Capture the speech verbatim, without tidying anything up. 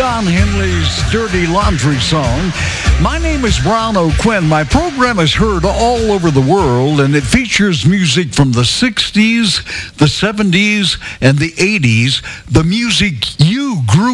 Don Henley's Dirty Laundry song. My name is Brown O'Quinn. My program is heard all over the world, and it features music from the sixties, the seventies, and the eighties, the music you grew